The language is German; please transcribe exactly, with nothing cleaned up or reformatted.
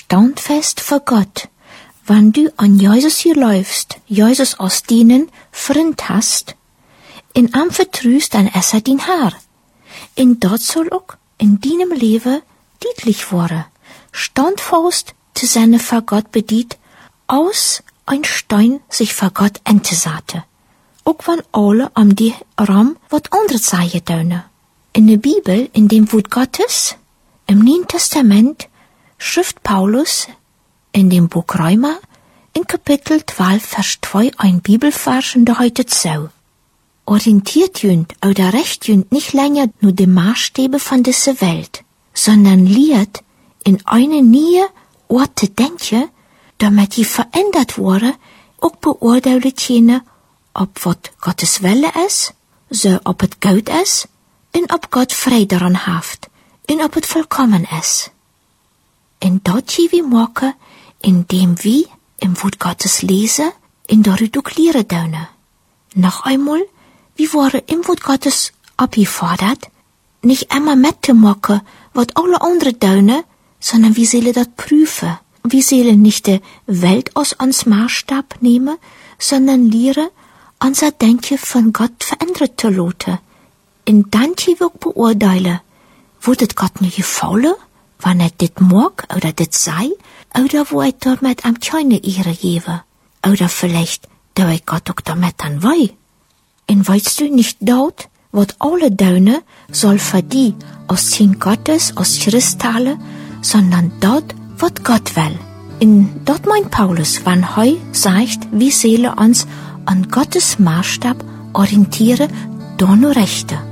standfest vor Gott. Wenn du an Jesus hier läufst, Jesus als dienen Freund hast, in am vertrust dann es er din Herr. In dort soll auch in deinem Leben deutlich worden, standfest zu seine vor Gott bedient, aus ein Stein sich vor Gott entesate. Auch wenn alle am die Ram wat andere Zeichen döne. In der Bibel, in dem Wort Gottes, im Neuen Testament, schrift Paulus in dem Buch Römer, in Kapitel zwölf, Vers zwei, ein Bibelvers, und da heißt es so: Orientiert jünd oder recht jünd nicht länger nur die Maßstäbe von dieser Welt, sondern lehrt in eine neue Ort zu denken, damit die verändert wurde, auch beurteilt jene, ob wat Gottes Wille ist, so ob es gut ist, und ob Gott Freude daran haft, und ob es vollkommen ist. Und dort hier wir machen, indem wir im Wort Gottes lesen, in der Redukliere döne. Noch einmal, wir waren im Wort Gottes abgefordert, nicht immer mitzumachen, was alle anderen döne, sondern wir sollen das prüfen. Wir sollen nicht die Welt aus uns Maßstab nehmen, sondern lehren, unser Denken von Gott verändert zu lassen. Und dann wir auch beurteilen, wurde Gott nicht gefallen, wenn er dit mag oder dit sei, oder wo er damit am keine Ehre gebe, oder vielleicht, da er Gott auch damit dann wei. Und weißt du nicht dort, wat alle Döne soll für die aus Kind Gottes, aus Christale, sondern dort, wat Gott will. In dort meint Paulus, wenn heu sagt, wie Seele uns an Gottes Maßstab orientiere, da nur Rechte.